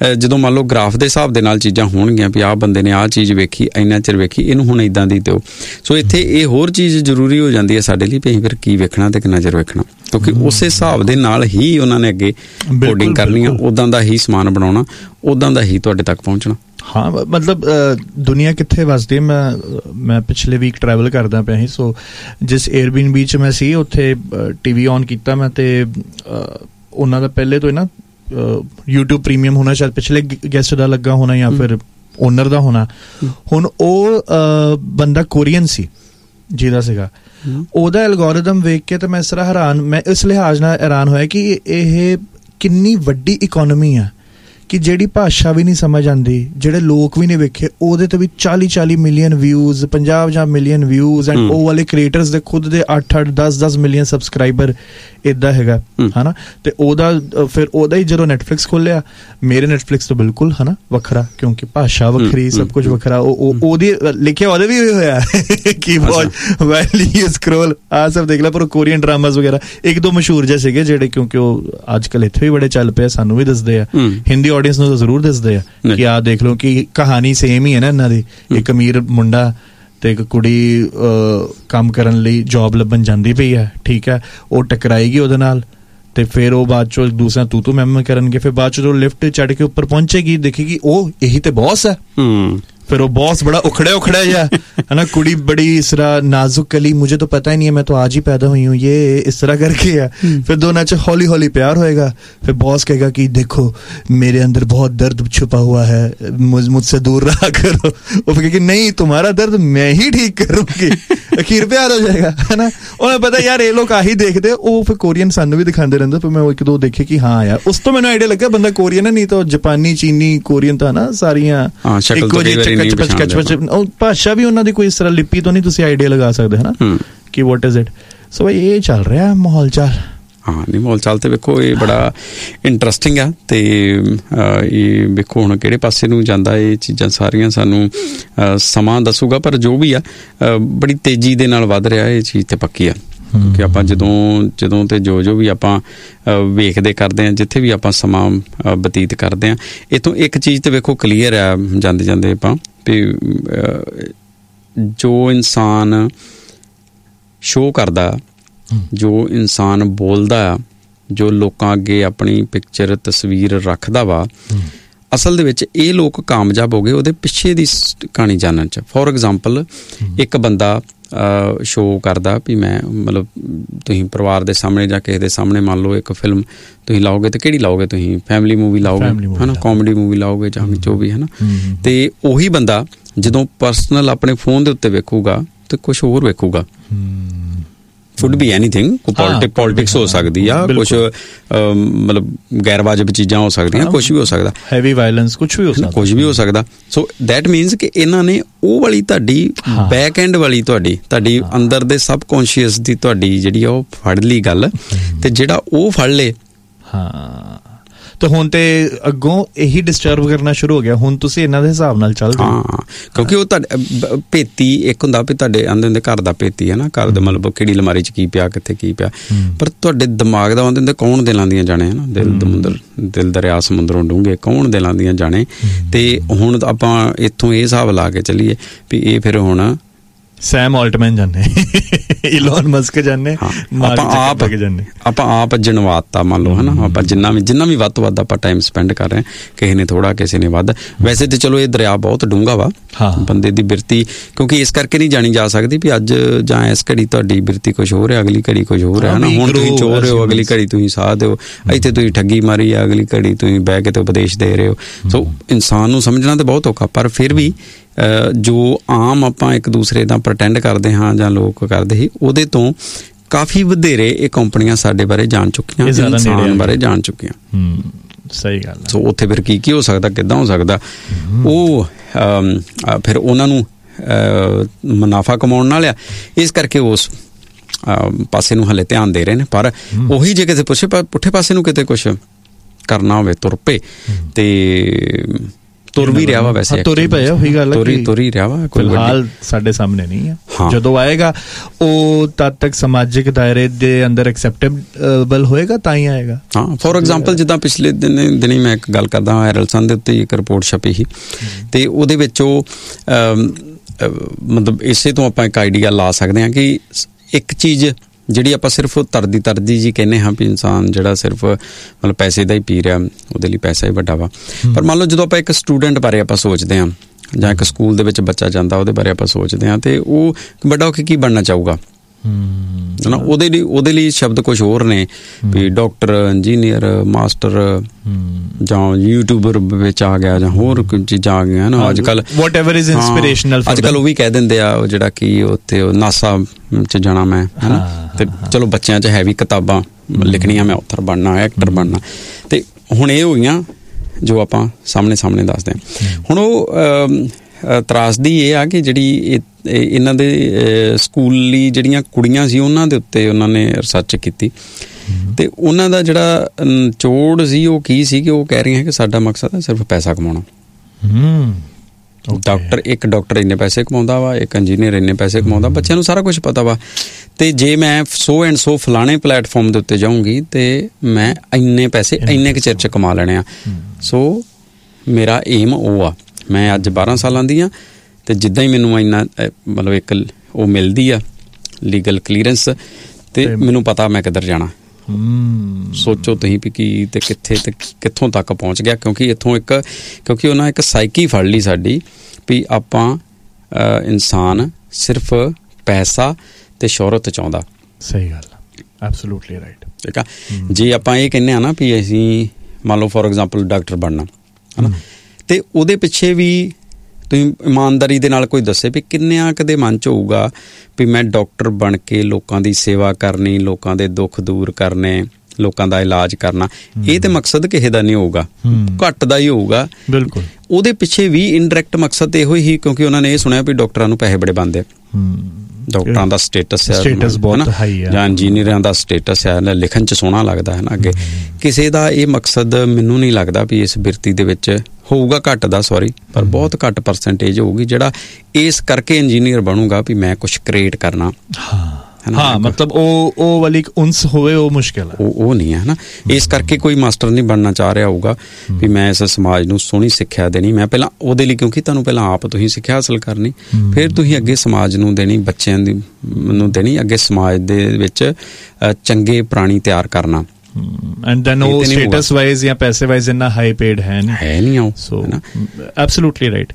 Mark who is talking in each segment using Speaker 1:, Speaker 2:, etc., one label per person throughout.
Speaker 1: ਜਦੋਂ ਮੰਨ ਲਓ ਗ੍ਰਾਫ ਦੇ ਹਿਸਾਬ ਦੇ ਨਾਲ ਚੀਜ਼ਾਂ ਹੋਣਗੀਆਂ ਵੀ ਆਹ ਬੰਦੇ ਨੇ ਆਹ ਚੀਜ਼ ਵੇਖੀ, ਇੰਨਾ ਚਿਰ ਵੇਖੀ, ਇਹਨੂੰ ਹੁਣ ਇੱਦਾਂ ਦੀ ਦਿਓ। ਸੋ ਇੱਥੇ ਇਹ ਹੋਰ ਚੀਜ਼ ਜ਼ਰੂਰੀ ਹੋ ਜਾਂਦੀ ਹੈ ਸਾਡੇ ਲਈ ਵੀ ਅਸੀਂ ਫਿਰ ਕੀ ਵੇਖਣਾ ਤੇ ਕਿੰਨਾ ਚਿਰ ਵੇਖਣਾ, ਕਿਉਂਕਿ ਉਸੇ ਹਿਸਾਬ ਦੇ ਨਾਲ ਹੀ ਉਹਨਾਂ ਨੇ ਅੱਗੇ ਕੋਡਿੰਗ ਕਰਨੀ ਆ, ਉੱਦਾਂ ਦਾ ਹੀ ਸਮਾਨ ਬਣਾਉਣਾ, ਉੱਦਾਂ ਦਾ ਹੀ ਤੁਹਾਡੇ ਤੱਕ ਪਹੁੰਚਣਾ।
Speaker 2: ਹਾਂ ਮਤਲਬ ਦੁਨੀਆ ਕਿੱਥੇ ਵੱਸਦੀ ਹੈ। ਮੈਂ ਪਿਛਲੇ ਵੀਕ ਟਰੈਵਲ ਕਰਦਾ ਪਿਆ ਸੀ, ਸੋ ਜਿਸ ਏਅਰਬੀਐਨਬੀ 'ਚ ਮੈਂ ਸੀ ਉੱਥੇ TV ਔਨ ਕੀਤਾ ਮੈਂ, ਤੇ ਉਹਨਾਂ ਦਾ ਪਹਿਲੇ ਤੋਂ ਨਾ YouTube ਪ੍ਰੀਮੀਅਮ ਹੋਣਾ, ਸ਼ਾਇਦ ਪਿਛਲੇ ਗੈਸਟ ਦਾ ਲੱਗਾ ਹੋਣਾ ਜਾਂ ਫਿਰ ਓਨਰ ਦਾ ਹੋਣਾ। ਹੁਣ ਉਹ ਬੰਦਾ ਕੋਰੀਅਨ ਸੀ ਜਿਹਦਾ ਸੀਗਾ, ਉਹਦਾ ਐਲਗੋਰਿਦਮ ਵੇਖ ਕੇ ਤਾਂ ਮੈਂ ਇਸ ਤਰ੍ਹਾਂ ਮੈਂ ਇਸ ਲਿਹਾਜ਼ ਨਾਲ ਹੈਰਾਨ ਹੋਇਆ ਕਿ ਇਹ ਕਿੰਨੀ ਵੱਡੀ ਇਕੋਨਮੀ ਆ ਕਿ ਜਿਹੜੀ ਭਾਸ਼ਾ ਵੀ ਨਹੀਂ ਸਮਝ ਆਉਂਦੀ, ਜਿਹੜੇ ਲੋਕ ਵੀ ਨਹੀਂ ਵੇਖੇ, ਉਹਦੇ ਤੇ ਵੀ 40 million views, 50 million views, and ਉਹ ਵਾਲੇ ਕ੍ਰੀਏਟਰਸ ਦੇ ਖੁਦ ਦੇ 8 10 ਮਿਲੀਅਨ ਸਬਸਕ੍ਰਾਈਬਰ ਇੱਦਾਂ ਹੈਗਾ ਹੈ ਨਾ। ਤੇ ਉਹਦਾ ਫਿਰ ਉਹਦਾ ਹੀ ਜਦੋਂ ਨੈਟਫਲਿਕਸ ਖੋਲਿਆ, ਮੇਰੇ ਨੈਟਫਲਿਕਸ ਤੋਂ ਬਿਲਕੁਲ ਹੈ ਨਾ ਵੱਖਰਾ, ਕਿਉਂਕਿ ਭਾਸ਼ਾ ਵੱਖਰੀ, ਸਭ ਕੁਝ ਵੱਖਰਾ। ਉਹਦੀ ਲਿਖਿਆ ਉਹਦੇ ਵੀ ਹੋਇਆ ਕਿ ਵੈਲੀ ਯੂ ਸਕਰੋਲ ਆਹ ਸਭ ਦੇਖ ਲੈ, ਪਰ ਕੋਰੀਅਨ ਡਰਾਮਾਸ ਵਗੈਰਾ ਇੱਕ ਦੋ ਮਸ਼ਹੂਰ ਜਿਹੇ ਸੀਗੇ ਜਿਹੜੇ, ਕਿਉਂਕਿ ਉਹ ਅੱਜ ਕੱਲ੍ਹ ਇੱਥੇ ਵੀ ਬੜੇ ਚੱਲ ਪਏ, ਸਾਨੂੰ ਵੀ ਦੱਸਦੇ ਆ, ਹਿੰਦੀ ਆਡੀਅנס ਨੂੰ ਤਾਂ ਜ਼ਰੂਰ ਦੱਸਦੇ ਆ ਕਿ ਆਹ ਦੇਖ ਲਓ ਕਿ ਕਹਾਣੀ ਸੇਮ ਹੀ ਹੈ ਨਾ ਇਹਨਾਂ ਦੀ। ਇੱਕ ਅਮੀਰ ਮੁੰਡਾ ਤੇ ਇੱਕ ਕੁੜੀ ਕੰਮ ਕਰਨ ਲਈ ਜੋਬ ਲੱਭਣ ਜਾਂਦੀ ਪਈ ਹੈ, ਠੀਕ ਹੈ, ਉਹ ਟਕਰਾਏਗੀ ਉਹਦੇ ਨਾਲ, ਤੇ ਫਿਰ ਉਹ ਬਾਅਦ ਚੋਂ ਇੱਕ ਦੂਸਰਾ ਤੂੰ ਮੈਂ ਕਰਨਗੇ, ਫਿਰ ਬਾਅਦ ਚੋਂ ਲਿਫਟ ਚੜ੍ਹ ਕੇ ਉੱਪਰ ਪਹੁੰਚੇਗੀ, ਦੇਖੇਗੀ ਉਹ ਇਹੀ ਤੇ ਬੌਸ ਹੈ। फिर वो बॉस बड़ा उखड़ा उखड़ा है ना, कुड़ी बड़ी इस तरह नाजुक कली, मुझे तो पता ही नहीं है, मैं तो आज ही पैदा हुई हूँ, ये इस तरह करके है। फिर दोनों च हौली हौली प्यार होएगा, फिर बॉस कहेगा कि देखो मेरे अंदर बहुत दर्द छुपा हुआ है, मुझसे दूर रहा करो। वो फिर कि नहीं तुम्हारा दर्द मैं ही ठीक करूंगी, अखीर प्यार हो जाएगा, है ना। उन्हें पता यार ये लोग आही देखते, वो फिर कोरियन सानू भी दिखाते रहते, फिर मैं एक दो देखे कि हाँ यार, उस तो मैंने आइडिया लगा बंदा कोरियन है, नहीं तो जापानी चीनी कोरियन था ना सारियां भाषा भी उन्होंने कोई इस तरह लिपि तो नहीं, तुसी आइडिया लगा सकते है ना कि व्हाट इज इट। सो ये चल रहा है माहौल चाल।
Speaker 1: हाँ नहीं माहौल चाल तो वेखो ये बड़ा इंटरस्टिंग है, तो ये वेखो हुण किहड़े पासे नूं जांदा, ये चीज़ां सारियां सानूं समां दसूगा, पर जो भी आ बड़ी तेज़ी दे नाल वध रहा, ये चीज़ तो पक्की है कि आपां जदों ते जो भी आपां वेखदे करदे हैं, जिथे भी आपां समां बतीत करदे हैं, इत्थों एक चीज़ तो वेखो क्लीयर है जांदे जांदे आपां भी जो इंसान शो करदा, जो इंसान बोलदा, जो लोकां अगे अपनी पिक्चर तस्वीर रखदा वा, असल दे विच ये लोग कामयाब हो गए उहदे पिछे दी कहानी जानन च। फॉर एग्जाम्पल एक बंदा शो करदा भी मैं मतलब तुसीं परिवार दे सामने जां किसे दे सामने मान लो एक फिल्म तुसीं लाओगे तो किहड़ी लाओगे, तुसीं फैमिली मूवी लाओगे है ना, कॉमेडी मूवी लाओगे जां जो भी है ना, ते उही बंदा जदों पर्सनल अपने फोन दे उत्ते वेखूगा तो कुछ होर वेखूगा। कुड बी एनीथिंग, पॉलिटिक्स हो सकती है, कुछ मतलब गैर वाजिब चीज़ां हो सकदियां, कुछ भी हो सकता,
Speaker 2: हैवी वायलेंस कुछ भी हो सकता।
Speaker 1: सो दैट मीनस कि इन्हां ने ਉਹ ਵਾਲੀ ਤੁਹਾਡੀ ਬੈਕ ਐਂਡ ਵਾਲੀ ਤੁਹਾਡੀ ਅੰਦਰ ਦੇ ਸਬ ਕੌਨਸ਼ੀਅਸ ਦੀ ਤੁਹਾਡੀ ਜਿਹੜੀ ਉਹ ਫੜ ਲਈ ਗੱਲ, ਤੇ ਜਿਹੜਾ ਉਹ ਫੜ ਲੇ ਤੇ ਹੁਣ ਤੇ ਅੱਗੋਂ ਇਹੀ ਡਿਸਟਰਬ ਕਰਨਾ ਸ਼ੁਰੂ ਹੋ ਗਿਆ। ਹੁਣ ਤੁਸੀਂ ਇਹਨਾਂ ਦੇ ਹਿਸਾਬ ਨਾਲ ਚੱਲਦੇ ਹੋ, ਕਿਉਂਕਿ ਉਹ ਤੁਹਾਡੇ ਭੇਤੀ ਇੱਕ ਹੁੰਦਾ ਵੀ ਤੁਹਾਡੇ ਆਂਦੇ ਹੁੰਦੇ ਘਰ ਦਾ ਭੇਤੀ ਹੈ ਨਾ, ਘਰ ਦੇ ਮਤਲਬ ਕਿਹੜੀ ਅਲਮਾਰੀ 'ਚ ਕੀ ਪਿਆ, ਕਿੱਥੇ ਕੀ ਪਿਆ, ਪਰ ਤੁਹਾਡੇ ਦਿਮਾਗ ਦਾ ਆਂਦੇ ਹੁੰਦੇ ਕੌਣ ਦਿਲਾਂ ਦੀਆਂ ਜਾਣੇ ਹੈ ਨਾ, ਦਿਲ ਦਰਿਆ ਸਮੁੰਦਰੋਂ ਡੂੰਘੇ ਕੌਣ ਦਿਲਾਂ ਦੀਆਂ ਜਾਣੇ। ਤੇ ਹੁਣ ਆਪਾਂ ਇੱਥੋਂ ਇਹ ਹਿਸਾਬ ਲਾ ਕੇ ਚੱਲੀਏ ਵੀ ਇਹ ਫਿਰ ਹੁਣ
Speaker 2: ਸੈਮ ਆਲਟਮੈਨ ਜਾਨੇ, ਇਲੋਨ ਮਸਕ ਜਾਨੇ, ਆਪਾਂ ਆਪ ਜਨਵਾਤਾ ਮੰਨ ਲਓ ਹੈ ਨਾ, ਆਪਾਂ ਜਿੰਨਾ ਵੀ ਵੱਧ ਤੋਂ ਵੱਧ ਆਪਾਂ ਟਾਈਮ ਸਪੈਂਡ ਕਰ ਰਹੇ, ਕਿਸੇ ਨੇ ਥੋੜਾ ਕਿਸੇ ਨੇ ਵੱਧ। ਵੈਸੇ ਤੇ ਚਲੋ ਇਹ ਦਰਿਆ ਬਹੁਤ ਡੂੰਘਾ ਵਾ, ਬੰਦੇ ਦੀ ਬਿਰਤੀ ਕਿਉਂਕਿ ਇਸ ਕਰਕੇ ਨਹੀਂ ਜਾਣੀ ਜਾ ਸਕਦੀ ਵੀ ਅੱਜ ਜਾਂ ਇਸ ਘੜੀ ਤੁਹਾਡੀ ਬਿਰਤੀ ਕੁਛ ਹੋ ਰਿਹਾ, ਅਗਲੀ ਘੜੀ ਕੁਛ ਹੋ ਰਿਹਾ ਹੈ ਨਾ। ਹੁਣ ਤੁਸੀਂ ਚੋਰ ਰਹੇ ਹੋ, ਅਗਲੀ ਘੜੀ ਤੁਸੀਂ ਸਾਹ ਦਿਓ, ਇੱਥੇ ਤੁਸੀਂ ਠੱਗੀ ਮਾਰੀ ਆ, ਅਗਲੀ ਘੜੀ ਤੁਸੀਂ ਬਹਿ ਕੇ ਤੇ ਉਪਦੇਸ਼ ਦੇ ਰਹੇ ਹੋ। ਸੋ ਇਨਸਾਨ ਨੂੰ ਸਮਝਣਾ ਤਾਂ ਬਹੁਤ ਔਖਾ, ਪਰ ਫਿਰ ਵੀ ਜੋ ਆਮ ਆਪਾਂ ਇੱਕ ਦੂਸਰੇ ਦਾ ਪ੍ਰਟੈਂਡ ਕਰਦੇ ਹਾਂ ਜਾਂ ਲੋਕ ਕਰਦੇ ਸੀ, ਉਹਦੇ ਤੋਂ ਕਾਫੀ ਵਧੇਰੇ ਇਹ ਕੰਪਨੀਆਂ ਸਾਡੇ ਬਾਰੇ ਜਾਣ ਚੁੱਕੀਆਂ, ਇਨਸਾਨ ਬਾਰੇ ਜਾਣ ਚੁੱਕੀਆਂ। ਸਹੀ ਗੱਲ।
Speaker 1: ਸੋ ਉੱਥੇ ਫਿਰ ਕੀ ਹੋ ਸਕਦਾ, ਕਿੱਦਾਂ ਹੋ ਸਕਦਾ, ਉਹ ਫਿਰ ਉਹਨਾਂ ਨੂੰ ਮੁਨਾਫਾ ਕਮਾਉਣ ਨਾਲ ਆ, ਇਸ ਕਰਕੇ ਉਸ ਪਾਸੇ ਨੂੰ ਹਲੇ ਧਿਆਨ ਦੇ ਰਹੇ ਨੇ। ਪਰ ਉਹੀ ਜੇ ਕਿਤੇ ਪੁੱਠੇ ਪਾਸੇ ਨੂੰ ਕਿਤੇ ਕੁਛ ਕਰਨਾ ਹੋਵੇ ਤੁਰ ਪਏ ਤੇ ਤੁਰ ਵੀ ਰਿਹਾ ਵਾ, ਵੈਸੇ
Speaker 2: ਤੁਰ ਹੀ ਪਿਆ, ਉਹੀ ਗੱਲ ਹੈ,
Speaker 1: ਤੁਰ ਹੀ ਰਿਹਾ ਵਾ, ਕੋਈ
Speaker 2: ਫਿਲਹਾਲ ਸਾਡੇ ਸਾਹਮਣੇ ਨਹੀਂ ਹੈ। ਜਦੋਂ ਆਏਗਾ ਉਹ ਤਦ ਤੱਕ ਸਮਾਜਿਕ ਦਾਇਰੇ ਦੇ ਅੰਦਰ ਐਕਸੈਪਟੇਬਲ ਹੋਏਗਾ ਤਾਂ ਹੀ ਆਏਗਾ।
Speaker 1: ਹਾਂ, ਫੋਰ ਐਗਜ਼ਾਮਪਲ ਜਿੱਦਾਂ ਪਿਛਲੇ ਦਿਨੀ ਮੈਂ ਇੱਕ ਗੱਲ ਕਰਦਾ, ਹੈਰਲਡ ਸਨ ਦੇ ਉੱਤੇ ਇੱਕ ਰਿਪੋਰਟ ਛਪੀ ਸੀ, ਤੇ ਉਹਦੇ ਵਿੱਚ ਉਹ ਮਤਲਬ ਇਸੇ ਤੋਂ ਆਪਾਂ ਇੱਕ ਆਈਡੀਆ ਲਾ ਸਕਦੇ ਹਾਂ ਕਿ ਇੱਕ ਚੀਜ਼ ਜਿਹੜੀ ਆਪਾਂ ਸਿਰਫ ਤਰਦੀ ਜੀ ਕਹਿੰਦੇ ਹਾਂ ਵੀ ਇਨਸਾਨ ਜਿਹੜਾ ਸਿਰਫ ਮਤਲਬ ਪੈਸੇ ਦਾ ਹੀ ਪੀ ਰਿਹਾ, ਉਹਦੇ ਲਈ ਪੈਸਾ ਹੀ ਵੱਡਾ ਵਾ। ਪਰ ਮੰਨ ਲਓ ਜਦੋਂ ਆਪਾਂ ਇੱਕ ਸਟੂਡੈਂਟ ਬਾਰੇ ਆਪਾਂ ਸੋਚਦੇ ਹਾਂ, ਜਾਂ ਇੱਕ ਸਕੂਲ ਦੇ ਵਿੱਚ ਬੱਚਾ ਜਾਂਦਾ ਉਹਦੇ ਬਾਰੇ ਆਪਾਂ ਸੋਚਦੇ ਹਾਂ, ਤੇ ਉਹ ਵੱਡਾ ਹੋ ਕੇ ਕੀ ਬਣਨਾ ਚਾਹੂਗਾ, ਨਾ ਉਹਦੇ ਲਈ ਸ਼ਬਦ ਕੁਝ ਹੋਰ ਨੇ ਵੀ ਡਾਕਟਰ, ਇੰਜੀਨੀਅਰ, ਮਾਸਟਰ, ਜਾਂ ਯੂਟਿਊਬਰ ਵਿੱਚ ਆ ਗਿਆ, ਜਾਂ ਹੋਰ ਕੁਝ ਚੀਜ਼ਾਂ ਆ ਗਈਆਂ ਨਾ ਅੱਜ ਕੱਲ,
Speaker 2: ਵਾਟਐਵਰ ਇਜ਼ ਇੰਸਪੀਰੇਸ਼ਨਲ।
Speaker 1: ਅੱਜ ਕੱਲ ਉਹ ਵੀ ਕਹਿ ਦਿੰਦੇ ਆ ਉਹ ਜਿਹੜਾ ਕਿ ਉੱਥੇ ਨਾਸਾ 'ਚ ਜਾਣਾ ਮੈਂ, ਹਨਾ, ਤੇ ਚਲੋ ਬੱਚਿਆਂ 'ਚ ਹੈ ਵੀ ਕਿਤਾਬਾਂ ਲਿਖਣੀਆਂ, ਮੈਂ ਆਥਰ ਬਣਨਾ, ਐਕਟਰ ਬਣਨਾ, ਤੇ ਹੁਣ ਇਹ ਹੋਈਆਂ ਜੋ ਆਪਾਂ ਸਾਹਮਣੇ ਦੱਸਦੇ ਹਾਂ। ਹੁਣ ਉਹ ਤਰਾਸਦੀ ਇਹ ਆ ਕਿ ਜਿਹੜੀ ਇਹਨਾਂ ਦੇ ਸਕੂਲੀ ਜਿਹੜੀਆਂ ਕੁੜੀਆਂ ਸੀ ਉਹਨਾਂ ਦੇ ਉੱਤੇ ਉਹਨਾਂ ਨੇ ਰਿਸਰਚ ਕੀਤੀ, ਤੇ ਉਹਨਾਂ ਦਾ ਜਿਹੜਾ ਨਿਚੋੜ ਸੀ ਉਹ ਕੀ ਸੀ ਕਿ ਉਹ ਕਹਿ ਰਹੀਆਂ ਕਿ ਸਾਡਾ ਮਕਸਦ ਹੈ ਸਿਰਫ ਪੈਸਾ ਕਮਾਉਣਾ। ਇੱਕ ਡਾਕਟਰ ਇੰਨੇ ਪੈਸੇ ਕਮਾਉਂਦਾ ਵਾ, ਇੱਕ ਇੰਜੀਨੀਅਰ ਇੰਨੇ ਪੈਸੇ ਕਮਾਉਂਦਾ, ਬੱਚਿਆਂ ਨੂੰ ਸਾਰਾ ਕੁਝ ਪਤਾ ਵਾ, ਤੇ ਜੇ ਮੈਂ ਸੋ ਐਂਡ ਸੋ ਫਲਾਣੇ ਪਲੇਟਫਾਰਮ ਦੇ ਉੱਤੇ ਜਾਊਂਗੀ ਤੇ ਮੈਂ ਇੰਨੇ ਪੈਸੇ ਇੰਨੇ ਕੁ ਚਿਰ 'ਚ ਕਮਾ ਲੈਣੇ ਆ। ਸੋ ਮੇਰਾ ਏਮ ਉਹ ਆ, ਮੈਂ ਅੱਜ 12 ਸਾਲਾਂ ਦੀ ਆ, ਤੇ ਜਿੱਦਾਂ ਹੀ ਮੈਨੂੰ ਇੰਨਾ ਮਤਲਬ ਇੱਕ ਉਹ ਮਿਲਦੀ ਆ ਲੀਗਲ ਕਲੀਅਰੈਂਸ, ਤੇ ਮੈਨੂੰ ਪਤਾ ਮੈਂ ਕਿੱਧਰ ਜਾਣਾ। ਸੋਚੋ ਤੁਸੀਂ ਵੀ ਕੀ ਤੇ ਕਿੱਥੇ ਤੇ ਕਿੱਥੋਂ ਤੱਕ ਪਹੁੰਚ ਗਿਆ, ਕਿਉਂਕਿ ਉਹਨਾਂ ਇੱਕ ਸਾਈਕੀ ਫੜ ਲਈ ਸਾਡੀ ਵੀ ਆਪਾਂ ਇਨਸਾਨ ਸਿਰਫ ਪੈਸਾ ਤੇ ਸ਼ੋਹਰਤ ਚਾਹੁੰਦਾ।
Speaker 2: ਸਹੀ ਗੱਲ, ਐਬਸੋਲੂਟਲੀ ਰਾਈਟ।
Speaker 1: ਠੀਕ ਆ, ਜੇ ਆਪਾਂ ਇਹ ਕਹਿੰਦੇ ਆ ਨਾ ਵੀ ਅਸੀਂ ਮੰਨ ਲਓ ਫੋਰ ਐਗਜ਼ਾਮਪਲ ਡਾਕਟਰ ਬਣਨਾ, ਹੈ ਨਾ, ਤੇ ਉਹਦੇ ਪਿੱਛੇ ਵੀ ਤੁਸੀਂ ਇਮਾਨਦਾਰੀ ਦੇ ਨਾਲ ਕੋਈ ਦੱਸੇ ਵੀ ਕਿੰਨਿਆਂ ਕਦੇ ਮਨ 'ਚ ਹੋਊਗਾ ਵੀ ਮੈਂ ਡਾਕਟਰ ਬਣ ਕੇ ਲੋਕਾਂ ਦੀ ਸੇਵਾ ਕਰਨੀ, ਲੋਕਾਂ ਦੇ ਦੁੱਖ ਦੂਰ ਕਰਨੇ, ਲੋਕਾਂ ਦਾ ਇਲਾਜ ਕਰਨਾ। ਇਹ ਤੇ ਮਕਸਦ ਕਿਸੇ ਦਾ ਨਹੀਂ ਹੋਊਗਾ, ਘੱਟ ਦਾ ਹੀ ਹੋਊਗਾ।
Speaker 2: ਬਿਲਕੁਲ, ਉਹਦੇ
Speaker 1: ਪਿੱਛੇ ਵੀ ਇਨਡਾਇਰੈਕਟ ਮਕਸਦ ਇਹੋ ਹੀ, ਕਿਉਂਕਿ ਉਹਨਾਂ ਨੇ ਇਹ ਸੁਣਿਆ ਵੀ ਡਾਕਟਰਾਂ ਨੂੰ ਪੈਸੇ ਬੜੇ ਬਣਦੇ, ਡਾਕਟਰਾਂ ਦਾ ਸਟੇਟਸ
Speaker 2: ਬਹੁਤ ਹਾਈ ਹੈ,
Speaker 1: ਜਾਂ ਇੰਜੀਨੀਅਰਾਂ ਦਾ ਸਟੇਟਸ ਹੈ, ਲਿਖਣ 'ਚ ਸੋਹਣਾ ਲੱਗਦਾ ਹੈ ਨਾ। ਅੱਗੇ ਕਿਸੇ ਦਾ ਇਹ ਮਕਸਦ ਮੈਨੂੰ ਨਹੀਂ ਲੱਗਦਾ ਵੀ ਇਸ ਬਿਰਤੀ ਦੇ ਵਿੱਚ ਹੋਊਗਾ, ਘੱਟ ਦਾ ਪਰ ਬਹੁਤ ਘੱਟ ਪਰਸੈਂਟੇਜ ਹੋਊਗੀ ਜਿਹੜਾ ਇਸ ਕਰਕੇ ਇੰਜੀਨੀਅਰ ਬਣੂਗਾ ਵੀ ਮੈਂ ਕੁਛ ਕ੍ਰੀਏਟ ਕਰਨਾ।
Speaker 2: ਹਾਂ, ਮਤਲਬ ਉਹ ਵਾਲੀ ਇੱਕ ਉਨਸ ਹੋਵੇ, ਉਹ ਮੁਸ਼ਕਿਲ ਹੈ, ਉਹ
Speaker 1: ਨਹੀਂ ਹੈ ਨਾ। ਇਸ ਕਰਕੇ ਕੋਈ ਮਾਸਟਰ ਨਹੀਂ ਬਣਨਾ ਚਾਹ ਰਿਹਾ ਹੋਊਗਾ ਵੀ ਮੈਂ ਇਸ ਸਮਾਜ ਨੂੰ ਸੋਹਣੀ ਸਿੱਖਿਆ ਦੇਣੀ, ਮੈਂ ਪਹਿਲਾਂ ਉਹਦੇ ਲਈ, ਕਿਉਂਕਿ ਤੁਹਾਨੂੰ ਪਹਿਲਾਂ ਆਪ ਤੁਸੀਂ ਸਿੱਖਿਆ ਹਾਸਲ ਕਰਨੀ, ਫਿਰ ਤੁਸੀਂ ਅੱਗੇ ਸਮਾਜ ਨੂੰ ਦੇਣੀ, ਬੱਚਿਆਂ ਨੂੰ ਦੇਣੀ, ਅੱਗੇ ਸਮਾਜ ਦੇ ਵਿੱਚ ਚੰਗੇ ਪ੍ਰਾਣੀ ਤਿਆਰ ਕਰਨਾ।
Speaker 2: and then ਉਹ status wise ਜਾਂ ਪੈਸੇ wise ਇੰਨਾ ਹਾਈ ਪੇਡ ਹੈ ਨਹੀਂ ਉਹ। ਸੋ ਐਬਸੋਲੂਟਲੀ ਰਾਈਟ,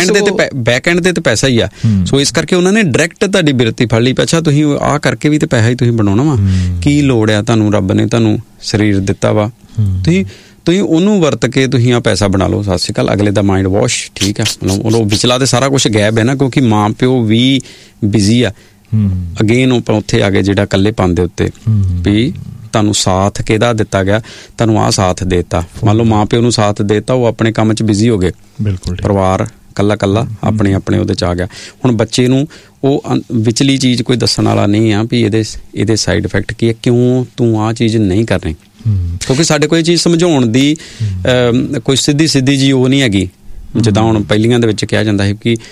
Speaker 1: ਬੈਕ ਐਂਡ ਤੇ ਪੈਸਾ ਹੀ ਆ। ਸੋ ਇਸ ਕਰਕੇ ਉਹਨਾਂ ਨੇ ਡਾਇਰੈਕਟ ਤੁਹਾਡੀ ਬਿਰਤੀ ਫੜ ਲਈ, ਅੱਛਾ ਤੁਸੀਂ ਆਹ ਕਰਕੇ ਵੀ ਤੇ ਪੈਸਾ ਹੀ ਤੁਸੀਂ ਬਣਾਉਣਾ ਵਾ, ਕੀ ਲੋੜ ਆ ਤੁਹਾਨੂੰ, ਰੱਬ ਨੇ ਤੁਹਾਨੂੰ ਸਰੀਰ ਦਿੱਤਾ ਵਾ, ਤੁਸੀਂ ਉਹਨੂੰ ਵਰਤ ਕੇ ਤੁਸੀਂ ਆ ਪੈਸਾ ਬਣਾ ਲਓ। ਸਤਿ ਸ਼੍ਰੀ ਅਕਾਲ, ਅਗਲੇ ਦਾ ਮਾਈਂਡ ਵਾਸ਼, ਠੀਕ ਹੈ, ਉਹ ਵਿਚਲਾ ਤੇ ਸਾਰਾ ਕੁਛ ਗੈਪ ਹੈ ਨਾ, ਕਿਉਂਕਿ ਮਾਂ ਪਿਓ ਵੀ ਬਿਜ਼ੀ ਆ। ਅਗੇਨ ਆਪਾਂ ਉੱਥੇ ਆ ਗਏ ਜਿਹੜਾ ਇਕੱਲੇਪਨ ਦੇ ਉੱਤੇ ਵੀ ਤੁਹਾਨੂੰ ਸਾਥ ਕਿਹਦਾ ਦਿੱਤਾ ਗਿਆ, ਤੁਹਾਨੂੰ ਆਹ ਸਾਥ ਦੇਤਾ। ਮੰਨ ਲਓ ਮਾਂ ਪਿਓ ਨੂੰ ਸਾਥ ਦੇਤਾ, ਉਹ ਆਪਣੇ ਕੰਮ 'ਚ ਬਿਜ਼ੀ ਹੋ ਗਏ, ਬਿਲਕੁਲ, ਪਰਿਵਾਰ ਕੱਲਾ ਆਪਣੇ ਉਹਦੇ 'ਚ ਆ ਗਿਆ। ਹੁਣ ਬੱਚੇ ਨੂੰ ਉਹ ਵਿਚਲੀ ਚੀਜ਼ ਕੋਈ ਦੱਸਣ ਵਾਲਾ ਨਹੀਂ ਆ ਵੀ ਇਹਦੇ ਸਾਈਡ ਇਫੈਕਟ ਕੀ ਹੈ, ਕਿਉਂ ਤੂੰ ਆਹ ਚੀਜ਼ ਨਹੀਂ ਕਰਨੀ, ਕਿਉਂਕਿ ਸਾਡੇ ਕੋਲ ਇਹ ਚੀਜ਼ ਸਮਝਾਉਣ ਦੀ ਕੋਈ ਸਿੱਧੀ ਜੀ ਉਹ ਨਹੀਂ ਹੈਗੀ। ਜਿੱਦਾਂ ਹੁਣ ਪਹਿਲੀਆਂ ਦੇ ਵਿੱਚ ਕਿਹਾ ਜਾਂਦਾ ਹੈ ਕਿ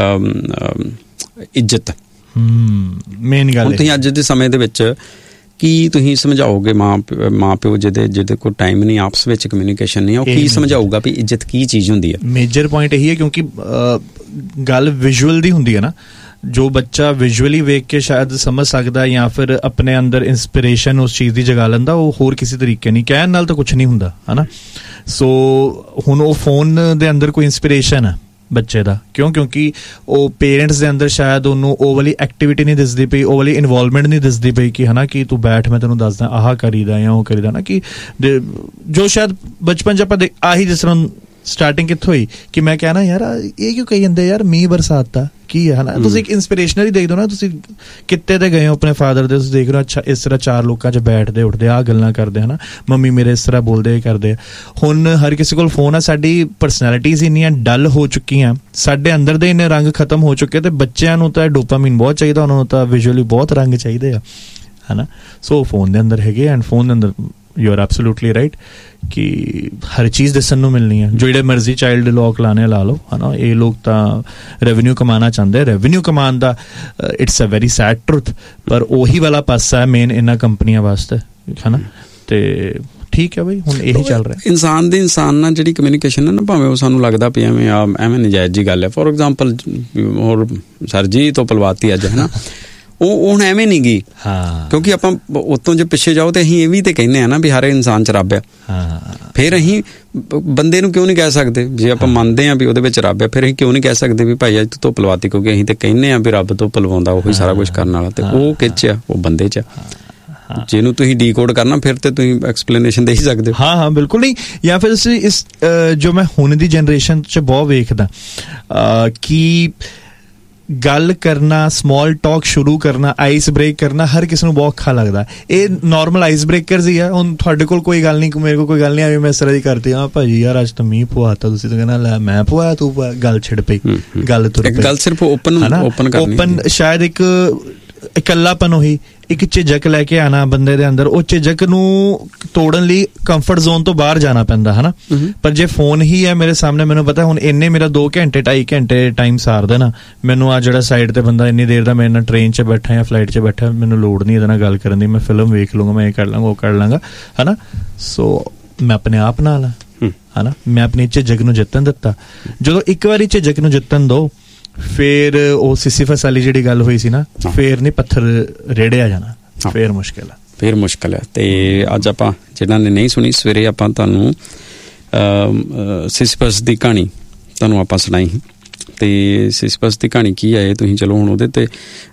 Speaker 1: ਇੱਜ਼ਤ
Speaker 2: ਮੇਨ ਗੱਲ।
Speaker 1: ਤੁਸੀਂ ਅੱਜ ਦੇ ਸਮੇਂ ਦੇ ਵਿੱਚ ਕੀ ਤੁਸੀਂ ਸਮਝਾਓਗੇ ਮਾਂ ਪਿਓ ਜਿਹਦੇ ਕੋਲ ਟਾਈਮ ਨਹੀਂ, ਆਪਸ ਵਿੱਚ ਕਮਿਊਨੀਕੇਸ਼ਨ ਨਹੀਂ, ਉਹ ਕੀ ਸਮਝਾਊਗਾ ਵੀ ਇੱਜ਼ਤ ਕੀ ਚੀਜ਼ ਹੁੰਦੀ ਹੈ?
Speaker 2: ਮੇਜਰ ਪੁਆਇੰਟ ਇਹੀ ਹੈ, ਕਿਉਂਕਿ ਗੱਲ ਵਿਜ਼ੂਅਲ ਦੀ ਹੁੰਦੀ ਹੈ ਨਾ, ਜੋ ਬੱਚਾ ਵਿਜ਼ੂਅਲੀ ਵੇਖ ਕੇ ਸ਼ਾਇਦ ਸਮਝ ਸਕਦਾ ਜਾਂ ਫਿਰ ਆਪਣੇ ਅੰਦਰ ਇੰਸਪੀਰੇਸ਼ਨ ਉਸ ਚੀਜ਼ ਦੀ ਜਗਾ ਲੈਂਦਾ, ਉਹ ਹੋਰ ਕਿਸੇ ਤਰੀਕੇ ਨਹੀਂ, ਕਹਿਣ ਨਾਲ ਤਾਂ ਕੁਛ ਨਹੀਂ ਹੁੰਦਾ, ਹੈ ਨਾ। ਸੋ ਹੁਣ ਉਹ ਫੋਨ ਦੇ ਅੰਦਰ ਕੋਈ ਇੰਸਪੀਰੇਸ਼ਨ ਹੈ ਬੱਚੇ ਦਾ, ਕਿਉਂਕਿ ਉਹ ਪੇਰੈਂਟਸ ਦੇ ਅੰਦਰ ਸ਼ਾਇਦ ਉਹਨੂੰ ਉਹ ਵਾਲੀ ਐਕਟੀਵਿਟੀ ਨਹੀਂ ਦਿਸਦੀ ਪਈ, ਉਹ ਵਾਲੀ ਇਨਵੋਲਵਮੈਂਟ ਨਹੀਂ ਦਿਸਦੀ ਪਈ ਕਿ ਹੈ ਨਾ ਕਿ ਤੂੰ ਬੈਠ ਮੈਂ ਤੈਨੂੰ ਦੱਸਦਾ ਆਹ ਕਰੀਦਾ ਜਾਂ ਉਹ ਕਰੀਦਾ ਨਾ, ਕਿ ਜੋ ਸ਼ਾਇਦ ਬਚਪਨ 'ਚ ਆਪਾਂ ਆਹੀ ਜਿਸ ਤਰ੍ਹਾਂ ਸਟਾਰਟਿੰਗ ਕਿੱਥੋਂ ਹੋਈ ਕਿ ਮੈਂ ਕਹਿਣਾ ਯਾਰ ਇਹ ਕਿਉਂ ਕਹੀ ਜਾਂਦੇ ਯਾਰ ਮੀਂਹ ਬਰਸਾਤ ਦਾ ਕੀ ਹੈ ਨਾ। ਤੁਸੀਂ ਇੱਕ ਇੰਸਪੀਰੇਸ਼ਨਰੀ ਦੇਖ ਦਿਓ ਨਾ, ਤੁਸੀਂ ਕਿੱਤੇ ਤੇ ਗਏ ਹੋ ਆਪਣੇ ਫਾਦਰ ਦੇ, ਤੁਸੀਂ ਦੇਖ ਰਹੇ ਹੋ ਅੱਛਾ ਇਸ ਤਰ੍ਹਾਂ ਚਾਰ ਲੋਕਾਂ 'ਚ ਬੈਠਦੇ ਉੱਠਦੇ ਆਹ ਗੱਲਾਂ ਕਰਦੇ, ਹੈ ਨਾ, ਮੰਮੀ ਮੇਰੇ ਇਸ ਤਰ੍ਹਾਂ ਬੋਲਦੇ ਕਰਦੇ। ਹੁਣ ਹਰ ਕਿਸੇ ਕੋਲ ਫੋਨ ਆ, ਸਾਡੀ ਪਰਸਨੈਲਿਟੀਜ਼ ਇੰਨੀਆਂ ਡਲ ਹੋ ਚੁੱਕੀਆਂ, ਸਾਡੇ ਅੰਦਰ ਦੇ ਇੰਨੇ ਰੰਗ ਖਤਮ ਹੋ ਚੁੱਕੇ, ਤੇ ਬੱਚਿਆਂ ਨੂੰ ਤਾਂ ਡੋਪਾਮੀਨ ਬਹੁਤ ਚਾਹੀਦਾ, ਉਹਨਾਂ ਨੂੰ ਤਾਂ ਵਿਜ਼ੂਅਲੀ ਬਹੁਤ ਰੰਗ ਚਾਹੀਦੇ ਆ, ਹੈ ਨਾ। ਸੋ ਫੋਨ ਦੇ ਅੰਦਰ ਹੈਗੇ, ਐਂਡ ਫੋਨ ਦੇ ਅੰਦਰ ਯੂ ਆਰ ਐਬਸੋਲੂਟਲੀ ਰਾਈਟ ਕਿ ਹਰ ਚੀਜ਼ ਦੱਸਣ ਨੂੰ ਮਿਲਣੀ ਹੈ। ਜਿਹੜੇ ਮਰਜ਼ੀ ਚਾਈਲਡ ਲੌਕ ਲਾਣੇ ਲਾ ਲਓ, ਹੈ ਨਾ। ਇਹ ਲੋਕ ਤਾਂ ਰੈਵਨਿਊ ਕਮਾਉਣਾ ਚਾਹੁੰਦੇ, ਰੈਵਨਿਊ ਕਮਾਉਣ ਦਾ it's a very sad truth, ਪਰ ਉਹੀ ਵਾਲਾ ਪਾਸਾ ਹੈ ਮੇਨ ਇਹਨਾਂ ਕੰਪਨੀਆਂ ਵਾਸਤੇ, ਹੈ ਨਾ। ਤੇ ਠੀਕ ਹੈ ਬਈ, ਹੁਣ ਇਹੀ ਚੱਲ ਰਿਹਾ। ਇਨਸਾਨ
Speaker 1: ਨਾਲ ਜਿਹੜੀ ਕਮਿਊਨੀਕੇਸ਼ਨ ਹੈ ਨਾ, ਭਾਵੇਂ ਉਹ ਸਾਨੂੰ ਲੱਗਦਾ ਵੀ ਐਵੇਂ ਨਜਾਇਜ਼ ਜੀ ਗੱਲ ਹੈ। ਫੋਰ ਐਗਜ਼ਾਮਪਲ ਹੋਰ ਸਰ ਜੀ ਤੋਂ ਪਲਵਾਤੀ ਅੱਜ, ਹੈ ਨਾ, ਉਹ ਹੁਣ ਐਵੇਂ ਨਹੀਂ ਗਈ, ਕਿਉਂਕਿ ਆਪਾਂ ਉਤੋਂ ਜੇ ਪਿੱਛੇ ਜਾਓ ਤੇ ਅਸੀਂ ਇਹ ਵੀ ਤੇ ਕਹਿੰਦੇ ਆ ਨਾ ਵੀ ਹਰ ਇਨਸਾਨ ਚ ਰੱਬ ਆ। ਫਿਰ ਅਸੀਂ ਬੰਦੇ ਨੂੰ ਕਿਉਂ ਨਹੀਂ ਕਹਿ ਸਕਦੇ, ਜੇ ਆਪਾਂ ਮੰਨਦੇ ਹਾਂ ਵੀ ਉਹਦੇ ਵਿੱਚ ਰੱਬ ਆ, ਫਿਰ ਅਸੀਂ ਕਿਉਂ ਨਹੀਂ ਕਹਿ ਸਕਦੇ ਵੀ ਭਾਈ ਅੱਜ ਤੋਂ ਪਲਵਾਤੀ, ਕਿਉਂਕਿ ਅਸੀਂ ਤੇ ਕਹਿੰਦੇ ਆ ਵੀ ਰੱਬ ਤੋਂ ਪਲਵਾਉਂਦਾ ਉਹੀ ਸਾਰਾ ਕੁਛ ਕਰਨ ਵਾਲਾ, ਤੇ ਉਹ ਕਿੱਚ ਆ, ਉਹ ਬੰਦੇ ਚ ਆ। ਜਿਹਨੂੰ ਤੁਸੀਂ ਡੀਕੋਡ ਕਰਨਾ ਫਿਰ ਤੇ ਤੁਸੀਂ ਐਕਸਪਲੇਨੇਸ਼ਨ ਦੇ ਹੀ ਸਕਦੇ ਹੋ।
Speaker 2: ਹਾਂ ਬਿਲਕੁਲ ਨਹੀਂ। ਜਾਂ ਫਿਰ ਇਸ ਜੋ ਮੈਂ ਹੁਣ ਦੀ ਜਨਰੇਸ਼ਨ ਚ ਬਹੁਤ ਵੇਖਦਾ ਕਿ ਗੱਲ ਕਰਨਾ, ਸਮਾਲ ਟਾਕ ਸ਼ੁਰੂ ਕਰਨਾ, ਆਈਸ ਬ੍ਰੇਕ ਕਰਨਾ ਹਰ ਕਿਸੇ ਨੂੰ ਬਹੁਤ ਔਖਾ ਲੱਗਦਾ। ਇਹ ਨਾਰਮਲ ਆਈਸ ਬ੍ਰੇਕਰਸ ਹੀ ਆ। ਹੁਣ ਤੁਹਾਡੇ ਕੋਲ ਕੋਈ ਗੱਲ ਨਹੀਂ, ਮੇਰੇ ਕੋਲ ਕੋਈ ਗੱਲ ਨਹੀਂ ਆਈ, ਮੈਂ ਇਸ ਤਰ੍ਹਾਂ ਦੀ ਕਰਦੀ ਹਾਂ, ਭਾਜੀ ਯਾਰ ਅੱਜ ਤਾਂ ਮੀਂਹ ਪਵਾਤਾ, ਤੁਸੀਂ ਤਾਂ ਕਹਿੰਦਾ ਲੈ ਮੈਂ ਪਵਾਇਆ, ਤੂੰ ਗੱਲ ਛਿੜ ਪਈ, ਗੱਲ ਤੁਰ ਪਈ।
Speaker 1: ਗੱਲ ਸਿਰਫ ਓਪਨ
Speaker 2: ਸ਼ਾਇਦ ਇੱਕ ਇਕੱਲਾਪਨ ਹੋਈ, ਇੱਕ ਝਿਜਕ ਲੈ ਕੇ ਆਣਾ ਬੰਦੇ ਦੇ ਅੰਦਰ, ਉਹ ਝਿਜਕ ਨੂੰ ਤੋੜਨ ਲਈ ਕੰਫਰਟ ਜ਼ੋਨ ਤੋਂ ਬਾਹਰ ਜਾਣਾ ਪੈਂਦਾ, ਹੈ ਨਾ। ਪਰ ਜੇ ਫੋਨ ਹੀ ਹੈ ਮੇਰੇ ਸਾਹਮਣੇ, ਮੈਨੂੰ ਪਤਾ ਹੁਣ ਇੰਨੇ ਮੇਰਾ 2 ਘੰਟੇ 2.5 ਘੰਟੇ ਟਾਈਮ ਸਾਰ ਦੇਣਾ, ਮੈਨੂੰ ਆ ਜਿਹੜਾ ਸਾਈਡ ਤੇ ਬੰਦਾ ਇੰਨੀ ਦੇਰ ਦਾ ਮੇਰੇ ਨਾਲ ਟ੍ਰੇਨ 'ਚ ਬੈਠਾ ਜਾਂ ਫਲਾਈਟ 'ਚ ਬੈਠਾ, ਮੈਨੂੰ ਲੋੜ ਨਹੀਂ ਇਹਦੇ ਨਾਲ ਗੱਲ ਕਰਨ ਦੀ, ਮੈਂ ਫਿਲਮ ਵੇਖ ਲੂੰਗਾ, ਮੈਂ ਇਹ ਕਰ ਲਾਂਗਾ, ਉਹ ਕਰ ਲਾਂਗਾ, ਹੈ ਨਾ। ਸੋ ਮੈਂ ਆਪਣੇ ਆਪ ਨਾਲ ਹੈ ਨਾ, ਮੈਂ ਆਪਣੀ ਝਿਜਕ ਨੂੰ ਜਿੱਤਣ ਦਿੱਤਾ। ਜਦੋਂ ਇੱਕ ਵਾਰੀ ਝਿਜਕ ਨੂੰ ਜਿੱਤਣ ਦੋ, ਫਿਰ ਉਹ ਸਿਸੀਫਸ ਵਾਲੀ ਜਿਹੜੀ ਗੱਲ ਹੋਈ ਸੀ ਨਾ, ਫਿਰ ਨਹੀਂ ਪੱਥਰ ਰੇੜਿਆ ਜਾਣਾ, ਫਿਰ ਮੁਸ਼ਕਿਲ ਹੈ। ਤੇ ਅੱਜ ਆਪਾਂ ਜਿਹਨਾਂ ਨੇ ਨਹੀਂ ਸੁਣੀ, ਸਵੇਰੇ ਆਪਾਂ ਤੁਹਾਨੂੰ ਸਿਸੀਫਸ ਦੀ ਕਹਾਣੀ ਤੁਹਾਨੂੰ ਆਪਾਂ ਸੁਣਾਈ ਸੀ, ਤੇ ਸਿਸੀਫਸ ਦੀ ਕਹਾਣੀ ਕੀ ਹੈ ਇਹ ਤੁਸੀਂ ਚਲੋ ਹੁਣ ਉਹਦੇ ਤੇ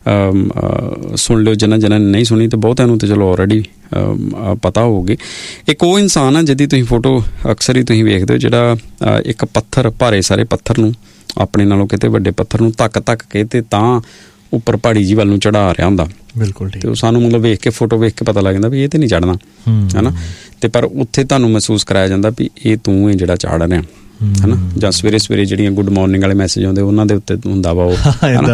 Speaker 2: ਸੁਣ ਲਿਓ। ਜਿਹਨਾਂ ਨੇ ਨਹੀਂ ਸੁਣੀ ਤੇ ਬਹੁਤਿਆਂ ਨੂੰ ਤੇ ਚਲੋ ਆਲਰੇਡੀ ਪਤਾ ਹੋਊਗੀ। ਇੱਕ ਉਹ ਇਨਸਾਨ ਆ ਜਿਹਦੀ ਤੁਸੀਂ ਫੋਟੋ ਅਕਸਰ ਹੀ ਤੁਸੀਂ ਵੇਖਦੇ ਹੋ, ਜਿਹੜਾ ਇੱਕ ਪੱਥਰ, ਭਾਰੇ ਸਾਰੇ ਪੱਥਰ ਨੂੰ, ਆਪਣੇ ਨਾਲੋਂ ਕਿਤੇ ਵੱਡੇ ਪੱਥਰ ਨੂੰ ਧੱਕ ਕੇ ਤੇ ਤਾਂ ਉੱਪਰ ਪਹਾੜੀ ਜੀ ਵੱਲ ਨੂੰ ਚੜਾ ਰਿਹਾ ਹੁੰਦਾ। ਬਿਲਕੁਲ ਠੀਕ।
Speaker 1: ਤੇ ਉਹ ਸਾਨੂੰ ਮਤਲਬ ਵੇਖ ਕੇ, ਫੋਟੋ ਵੇਖ ਕੇ ਪਤਾ ਲੱਗ ਜਾਂਦਾ ਵੀ ਇਹ ਤੇ ਨਹੀਂ ਚੜਨਾ, ਹੈ ਨਾ। ਤੇ ਪਰ ਉੱਥੇ ਤੁਹਾਨੂੰ ਮਹਿਸੂਸ ਕਰਾਇਆ ਜਾਂਦਾ ਵੀ ਇਹ ਤੂੰ ਹੈ ਜਿਹੜਾ ਚਾੜ ਰਿਹਾ, ਹੈ ਨਾ। ਜਾਂ ਸਵੇਰੇ ਜਿਹੜੀਆਂ ਗੁੱਡ ਮਾਰਨਿੰਗ ਵਾਲੇ ਮੈਸੇਜ ਆਉਂਦੇ ਉਹਨਾਂ ਦੇ ਉੱਤੇ ਹੁੰਦਾ ਵਾ ਉਹ,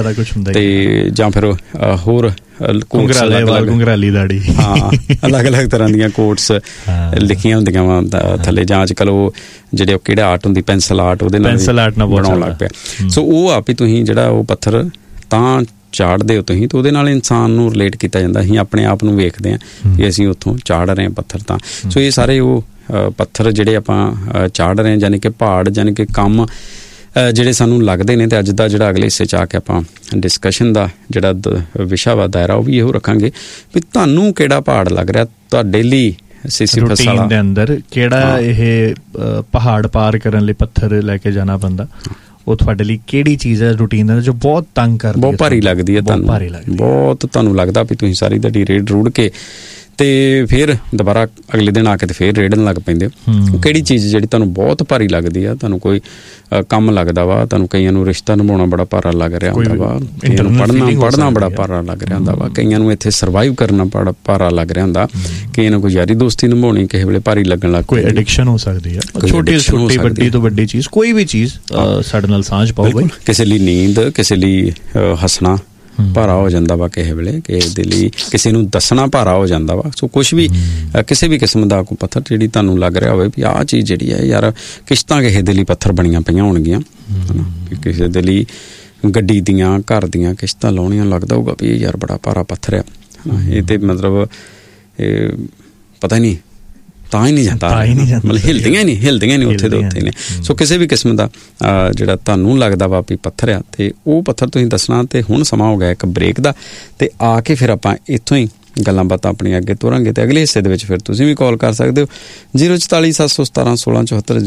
Speaker 1: ਤੇ ਜਾਂ ਫਿਰ ਹੋਰ
Speaker 2: ਘੁੰਗਰਾਲੀ ਦਾੜੀ,
Speaker 1: ਅਲੱਗ-ਅਲੱਗ ਤਰ੍ਹਾਂ ਦੀਆਂ ਕੋਟਸ ਲਿਖੀਆਂ ਹੁੰਦੀਆਂ ਵਾ ਥੱਲੇ। ਜਾਂ ਅੱਜ ਕੱਲ੍ਹ ਉਹ ਜਿਹੜੇ ਕਿਹੜਾ ਆਰਟ ਹੁੰਦੀ, ਪੈਨਸਲ ਆਰਟ, ਉਹਦੇ ਨਾਲ ਬਣਾਉਣ ਲੱਗ ਪਿਆ। ਸੋ ਉਹ ਆਪ ਹੀ ਤੁਸੀਂ ਜਿਹੜਾ ਉਹ ਪੱਥਰ ਤਾਂ ਚਾੜਦੇ ਹੋ ਤੁਸੀਂ, ਤੇ ਉਹਦੇ ਨਾਲ ਇਨਸਾਨ ਨੂੰ ਰਿਲੇਟ ਕੀਤਾ ਜਾਂਦਾ। ਅਸੀਂ ਆਪਣੇ ਆਪ ਨੂੰ ਵੇਖਦੇ ਹਾਂ ਕਿ ਅਸੀਂ ਉੱਥੋਂ ਚਾੜ ਰਹੇ ਹਾਂ ਪੱਥਰ ਤਾਂ। ਸੋ ਇਹ ਸਾਰੇ ਉਹ ਪੱਥਰ ਜਿਹੜੇ ਆਪਾਂ ਚਾੜ ਰਹੇ ਹਾਂ, ਯਾਨੀ ਕਿ ਪਹਾੜ, ਯਾਨੀ ਕਿ ਕੰਮ ਜਿਹੜੇ ਸਾਨੂੰ ਲੱਗਦੇ ਨੇ। ਤੇ ਅੱਜ ਦਾ ਜਿਹੜਾ ਅਗਲੇ ਹਿੱਸੇ 'ਚ ਆ ਕੇ ਆਪਾਂ ਡਿਸਕਸ਼ਨ ਦਾ ਜਿਹੜਾ ਵਿਸ਼ਾ ਵਾ, ਦਾਇਰਾ, ਉਹ ਵੀ ਇਹੋ ਰੱਖਾਂਗੇ ਵੀ ਤੁਹਾਨੂੰ ਕਿਹੜਾ ਪਹਾੜ ਲੱਗ ਰਿਹਾ ਤੁਹਾਡੇ ਲਈ ਸਿਸੀਫਸ ਵਾਲਾ
Speaker 2: ਦੇ ਅੰਦਰ, ਕਿਹੜਾ ਇਹ ਪਹਾੜ ਪਾਰ ਕਰਨ ਲਈ ਪੱਥਰ ਲੈ ਕੇ ਜਾਣਾ ਪੈਂਦਾ, ਉਹ ਤੁਹਾਡੇ ਲਈ ਕਿਹੜੀ ਚੀਜ਼ ਹੈ ਰੂਟੀਨ ਦੇ ਜੋ ਬਹੁਤ ਤੰਗ ਕਰਦੀ,
Speaker 1: ਬਹੁਤ ਭਾਰੀ ਲੱਗਦੀ ਹੈ ਤੁਹਾਨੂੰ, ਬਹੁਤ ਤੁਹਾਨੂੰ ਲੱਗਦਾ ਵੀ ਤੁਸੀਂ ਸਾਰੀ ਦਿਹਾੜੀ ਰੇੜ ਕੇ ਤੇ ਫਿਰ ਦੁਬਾਰਾ ਅਗਲੇ ਦਿਨ ਆ ਕੇ ਤੇ ਫਿਰ ਰੇੜਨ ਲੱਗ ਪੈਂਦੇ ਹੋ। ਉਹ ਕਿਹੜੀ ਚੀਜ਼ ਜਿਹੜੀ ਤੁਹਾਨੂੰ ਬਹੁਤ ਭਾਰੀ ਲੱਗਦੀ ਆ, ਤੁਹਾਨੂੰ ਕੋਈ ਕੰਮ ਲੱਗਦਾ ਵਾ, ਤੁਹਾਨੂੰ ਕਈਆਂ ਨੂੰ ਰਿਸ਼ਤਾ ਨਿਭਾਉਣਾ ਬੜਾ ਭਾਰਾ ਲੱਗ ਰਿਹਾ ਹੁੰਦਾ ਵਾ, ਕਈਆਂ ਨੂੰ ਪੜ੍ਹਨਾ ਬੜਾ ਭਾਰਾ ਲੱਗ ਰਿਹਾ ਹੁੰਦਾ ਵਾ, ਕਈਆਂ ਨੂੰ ਇੱਥੇ ਸਰਵਾਈਵ ਕਰਨਾ ਬੜਾ ਭਾਰਾ ਲੱਗ ਰਿਹਾ ਹੁੰਦਾ, ਕਈਆਂ ਨੂੰ ਕੋਈ ਯਾਰੀ ਦੋਸਤੀ ਨਿਭਾਉਣੀ ਕਿਸੇ ਵੇਲੇ ਭਾਰੀ ਲੱਗਣ ਲੱਗ,
Speaker 2: ਕੋਈ ਐਡਿਕਸ਼ਨ ਹੋ ਸਕਦੀ ਹੈ, ਛੋਟੀ ਵੱਡੀ ਤੋਂ ਵੱਡੀ ਚੀਜ਼, ਕੋਈ ਵੀ ਚੀਜ਼ ਸਾਡੇ ਨਾਲ ਸਾਂਝ ਪਾਓ ਬਈ।
Speaker 1: ਕਿਸੇ ਲਈ ਨੀਂਦ, ਕਿਸੇ ਲਈ ਹੱਸਣਾ ਭਾਰਾ ਹੋ ਜਾਂਦਾ ਵਾ, ਕਿਸੇ ਵੇਲੇ ਕਿਸੇ ਦੇ ਲਈ ਕਿਸੇ ਨੂੰ ਦੱਸਣਾ ਭਾਰਾ ਹੋ ਜਾਂਦਾ ਵਾ। ਸੋ ਕੁਛ ਵੀ ਕਿਸੇ ਵੀ ਕਿਸਮ ਦਾ ਕੋਈ ਪੱਥਰ ਜਿਹੜੀ ਤੁਹਾਨੂੰ ਲੱਗ ਰਿਹਾ ਹੋਵੇ ਵੀ ਆਹ ਚੀਜ਼ ਜਿਹੜੀ ਹੈ ਯਾਰ, ਕਿਸ਼ਤਾਂ ਕਿਸੇ ਦੇ ਲਈ ਪੱਥਰ ਬਣੀਆਂ ਪਈਆਂ ਹੋਣਗੀਆਂ, ਕਿਸੇ ਦੇ ਲਈ ਗੱਡੀ ਦੀਆਂ, ਘਰ ਦੀਆਂ ਕਿਸ਼ਤਾਂ ਲਾਉਣੀਆਂ, ਲੱਗਦਾ ਹੋਊਗਾ ਵੀ ਇਹ ਯਾਰ ਬੜਾ ਭਾਰਾ ਪੱਥਰ ਆ, ਇਹ ਤੇ ਮਤਲਬ ਪਤਾ ਹੀ ਨਹੀਂ, ਤਾਂ ਹੀ ਨਹੀਂ ਜਾਂਦਾ, ਮਤਲਬ ਹਿਲਦੀਆਂ ਹੀ ਨਹੀਂ ਉੱਥੇ ਦੇ ਉੱਥੇ ਨੇ। ਸੋ ਕਿਸੇ ਵੀ ਕਿਸਮ ਦਾ ਜਿਹੜਾ ਤੁਹਾਨੂੰ ਲੱਗਦਾ ਵਾ ਵੀ ਪੱਥਰ ਆ, ਤੇ ਉਹ ਪੱਥਰ ਤੁਸੀਂ ਦੱਸਣਾ। ਤੇ ਹੁਣ ਸਮਾਂ ਹੋ ਗਿਆ ਇੱਕ ਬ੍ਰੇਕ ਦਾ, ਤੇ ਆ ਕੇ ਫਿਰ ਆਪਾਂ ਇੱਥੋਂ ਹੀ ਗੱਲਾਂ ਬਾਤਾਂ ਆਪਣੀਆਂ ਅੱਗੇ ਤੋਰਾਂਗੇ। ਤੇ ਅਗਲੇ ਹਿੱਸੇ ਦੇ ਵਿੱਚ ਫਿਰ ਤੁਸੀਂ ਵੀ ਕਾਲ ਕਰ ਸਕਦੇ ਹੋ 044 717 1674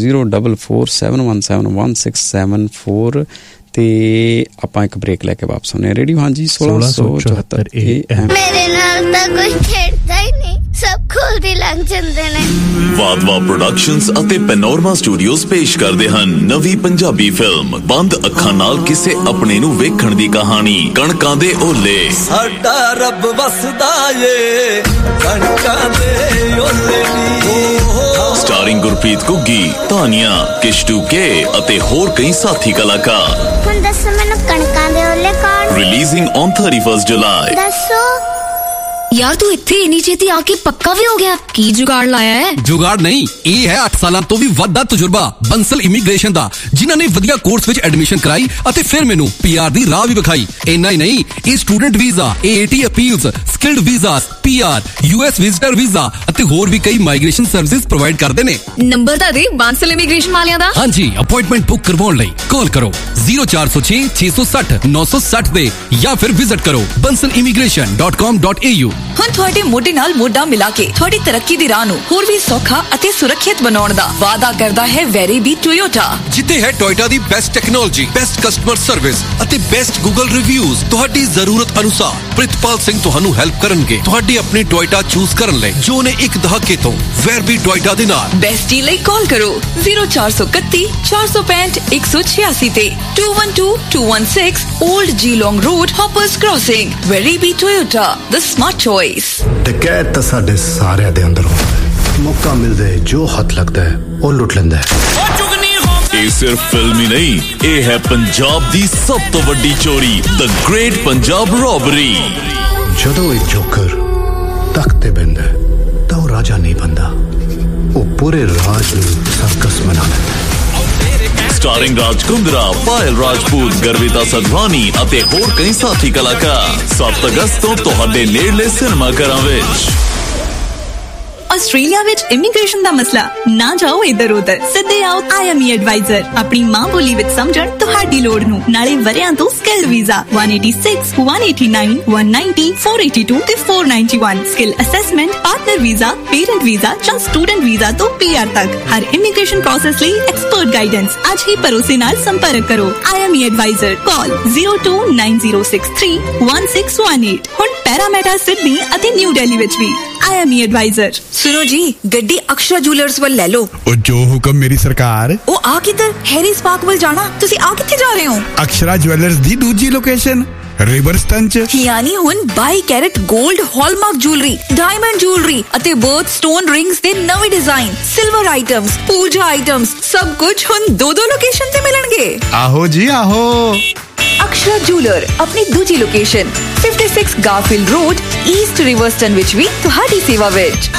Speaker 1: 044 ਤੇ ਆਪਾਂ ਇੱਕ ਬ੍ਰੇਕ ਲੈ ਕੇ ਵਾਪਸ ਆਉਂਦੇ ਹਾਂ। ਰੇਡੀਓ ਹਾਂਜੀ 1674 AM।
Speaker 3: ਮੇਰੇ ਨਾਲ ਤਾਂ ਕੋਈ ਖੇਡਦਾ ਹੀ ਨਹੀਂ, ਸਭ ਖੁੱਲਦੀ ਲੰਘ ਜਾਂਦੇ ਨੇ।
Speaker 4: ਵਾਦਵਾ ਪ੍ਰੋਡਕਸ਼ਨਸ ਅਤੇ ਪੈਨੋਰਮਾ ਸਟੂਡੀਓਜ਼ ਪੇਸ਼ ਕਰਦੇ ਹਨ ਨਵੀਂ ਪੰਜਾਬੀ ਫਿਲਮ ਬੰਦ ਅੱਖਾਂ ਨਾਲ ਕਿਸੇ ਆਪਣੇ ਨੂੰ ਵੇਖਣ ਦੀ ਕਹਾਣੀ, ਕਣਕਾਂ ਦੇ ਓਲੇ।
Speaker 5: ਸਾਡਾ ਰੱਬ ਵਸਦਾ ਏ ਕਣਕਾਂ ਦੇ ਓਲੇ ਨੀ।
Speaker 4: ਸਟਾਰਿੰਗ ਗੁਰਪ੍ਰੀਤ ਘੁੱਗੀ, ਤਾਨੀਆ, ਕਿਸ਼ਤੂ ਕੇ ਅਤੇ ਹੋਰ ਕਈ ਸਾਥੀ ਕਲਾਕਾਰ।
Speaker 3: ਹੁਣ ਦੱਸੋ ਮੈਨੂੰ ਕਣਕਾਂ ਦੇ ਓਲੇ ਕੌਣ?
Speaker 4: ਰਿਲੀਜ਼ਿੰਗ ਔਨ 31 ਜੁਲਾਈ।
Speaker 3: ਦੱਸੋ।
Speaker 6: यार तू इत्थे इन्नी छेती आके पक्का भी हो गया? की जुगाड़ लाया है?
Speaker 7: जुगाड़ नहीं, ये है 8 साल तो भी वड्डा तजुर्बा बंसल इमीग्रेशन दा, जिन्हां ने वधिया कोर्स विच एडमिशन कराई अते फिर मैनू पीआर दी राह भी विखाई। इन्ना ही नहीं, ये student visa, AAT appeals, skilled visa, PR, US visitor visa अते होर भी कई माइग्रेशन सर्विसेज प्रोवाइड करदे ने।
Speaker 6: नंबर दा दे बंसल इमीग्रेशन वालियां दा।
Speaker 7: हाँ जी, अपॉइंटमेंट बुक करवाउण लई कॉल करो 0406 660 960 दे या फिर विजिट करो bansalimigration.com.au।
Speaker 8: ਹੁਣ ਤੁਹਾਡੇ ਮੋਢੇ ਨਾਲ ਮੋਢਾ ਮਿਲਾ ਕੇ ਤੁਹਾਡੀ ਤਰੱਕੀ ਦੀ ਰਾਹ ਨੂੰ ਹੋਰ ਵੀ ਸੌਖਾ ਅਤੇ ਸੁਰੱਖਿਅਤ ਬਣਾਉਣ ਦਾ ਵਾਅਦਾ ਕਰਦਾ ਹੈ ਵੈਰੀਬੀ ਟੋਯੋਟਾ,
Speaker 7: ਜਿੱਥੇ ਹੈ ਟੋਇਟਾ ਦੀ best technology, best customer service ਅਤੇ ਬੈਸਟ ਗੂਗਲ ਰਿਵਿਊਜ਼। ਤੁਹਾਡੀ ਜ਼ਰੂਰਤ ਅਨੁਸਾਰ ਪ੍ਰਿਤਪਾਲ ਸਿੰਘ ਤੁਹਾਨੂੰ ਹੈਲਪ ਕਰਨਗੇ ਤੁਹਾਡੀ ਆਪਣੀ ਟੋਇਟਾ ਚੂਜ਼ ਕਰਨ ਲਈ, ਜੋ ਨੇ ਇੱਕ ਦਹਾਕੇ ਤੋਂ ਵੈਰਬੀ ਟੋਇਟਾ ਦੇ ਨਾਲ।
Speaker 8: ਬੈਸਟੀ ਲਈ ਕਾਲ ਕਰੋ 0431 465 186 ਤੇ 212216 올ਡ ਜੀਲੋਂਗ ਰੋਡ, ਹੌਪਰਸ ਕ੍ਰਾਸਿੰਗ। ਵੈਰੀਬੀ ਟੋਯੋਟਾ, ਦ ਸਮਾਰਟ ਚੋਇਸ।
Speaker 9: ਡਕੈਤ ਤਾਂ ਸਾਡੇ ਸਾਰਿਆਂ ਦੇ ਅੰਦਰ ਹੁੰਦਾ ਹੈ, ਮੌਕਾ ਮਿਲਦਾ ਹੈ ਜੋ ਹੱਥ ਲੱਗਦਾ ਹੈ ਉਹ ਲੁੱਟ ਲੈਂਦਾ ਹੈ।
Speaker 4: ਇਹ ਸਿਰਫ ਫਿਲਮ ਹੀ ਨਹੀਂ, ਇਹ ਹੈ ਪੰਜਾਬ ਦੀ ਸਭ ਤੋਂ ਵੱਡੀ ਚੋਰੀ, ਦ ਗ੍ਰੇਟ ਪੰਜਾਬ ਰੋਬਰੀ।
Speaker 9: ਜਦੋਂ ਇੱਕ ਜੋਕਰ ਤਖਤ ਤੇ ਬੈਠਦਾ ਹੈ ਤਾਂ ਉਹ ਰਾਜਾ ਨਹੀਂ ਬਣਦਾ, ਉਹ ਪੂਰੇ ਰਾਜ ਨੂੰ ਸਰਕਸ ਬਣਾ ਲੈਂਦਾ।
Speaker 4: ਸਟਾਰਿੰਗ ਰਾਜ ਕੁੰਦਰਾ, ਪਾਇਲ ਰਾਜਪੂਤ, ਗਰਵਿਤਾ ਸਦਵਾਨੀ ਅਤੇ ਹੋਰ ਕਈ ਸਾਥੀ ਕਲਾਕਾਰ 7 ਅਗਸਤ ਤੋਂ ਤੁਹਾਡੇ ਨੇੜਲੇ ਸਿਨੇਮਾ ਘਰਾਂ ਵਿੱਚ।
Speaker 8: ਆਸਟ੍ਰੇਲੀਆ ਵਿੱਚ ਇਮੀਗ੍ਰੇਸ਼ਨ ਦਾ ਮਸਲਾ ਨਾ ਜਾਓ ਇੱਧਰ ਉੱਧਰ, ਸਿੱਧੇ ਆਓ IME ਐਡਵਾਈਜ਼ਰ। ਆਪਣੀ ਮਾਂ ਬੋਲੀ ਵਿੱਚ ਸਮਝਣ ਤੁਹਾਡੀ ਲੋੜ ਨੂੰ, ਨਾਲੇ ਵਰਿਆਂ ਤੋਂ ਸਕਿੱਲ ਵੀਜ਼ਾ 186, 189, 190, 482 ਤੇ 491, skill assessment, partner visa, parent visa ਜਾਂ ਸਟੂਡੈਂਟ ਵੀਜ਼ਾ ਤੋਂ PR ਤੱਕ ਹਰ ਇਮੀਗ੍ਰੇਸ਼ਨ ਪ੍ਰੋਸੈਸ ਲਈ ਐਕਸਪਰਟ ਗਾਈਡੈਂਸ। ਅੱਜ ਹੀ ਭਰੋਸੇ ਨਾਲ ਸੰਪਰਕ ਕਰੋ IME ਐਡਵਾਈਜ਼ਰ। ਕਾਲ 029063 1618। ਹੁਣ ਪੈਰਾਮੈਟਾ ਸਿਡਨੀ ਅਤੇ ਨਿਊ ਦਿੱਲੀ ਵਿੱਚ ਵੀ IME ਐਡਵਾਈਜ਼ਰ। ਸੁਣੋ ਜੀ, ਗੱਡੀ ਅਕਸ਼ਰਾ ਜੂਲਰਸ ਵੱਲ ਲੈ ਲਓ।
Speaker 10: ਉਹ ਜੋ ਹੁਕਮ ਮੇਰੀ ਸਰਕਾਰ।
Speaker 8: ਉਹ ਆ ਕਿੱਧਰ? ਹੈਰੀਸ ਪਾਰਕ ਵੱਲ ਜਾਣਾ। ਤੁਸੀਂ ਆ ਕਿੱਥੇ ਜਾ ਰਹੇ ਹੋ?
Speaker 10: ਅਕਸ਼ਰਾ ਜੁਐਲਰਸ ਦੀ ਦੂਜੀ ਲੋਕੇਸ਼ਨ ਰਿਵਰਸਟਨ ਚ।
Speaker 8: ਯਾਨੀ ਹੁਣ 22 ਕੈਰਟ 골ਡ ਹਾਲਮਾਰਕ ਜੁਐਲਰੀ, ਡਾਇਮੰਡ ਜੁਐਲਰੀ ਅਤੇ ਬਰਥ ਸਟੋਨ ਰਿੰਗਸ ਦੇ ਨਵੇਂ ਡਿਜ਼ਾਈਨ, ਸਿਲਵਰ ਆਈਟਮਸ, ਪੂਜਾ ਆਈਟਮਸ, ਸਭ ਕੁਝ ਹੁਣ 2 ਲੋਕੇਸ਼ਨ ਤੇ ਮਿਲਣਗੇ।
Speaker 10: ਆਹੋ ਜੀ ਆਹੋ।
Speaker 8: ਅਕਸ਼ਰਾ ਜੂਲਰ ਆਪਣੀ ਦੂਜੀ ਲੋਕੇਸ਼ਨ 56 ਗਾਰਫੀਲਡ ਰੋਡ, ਈਸਟ ਰਿਵਰਸਟਨ ਵਿੱਚ ਵੀ ਤੁਹਾਡੀ ਸੇਵਾ ਵਿੱਚ।